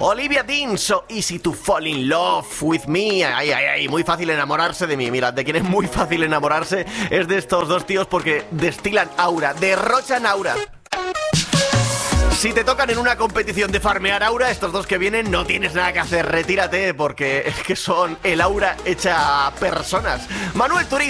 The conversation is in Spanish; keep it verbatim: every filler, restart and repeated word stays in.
Olivia Dean, So Easy to Fall in Love with Me. Ay, ay, ay, muy fácil enamorarse de mí. Mirad, de quien es muy fácil enamorarse es de estos dos tíos porque destilan aura, derrochan aura. Si te tocan en una competición de farmear aura, estos dos que vienen, no tienes nada que hacer, retírate, porque es que son el aura hecha a personas. Manuel Turizo.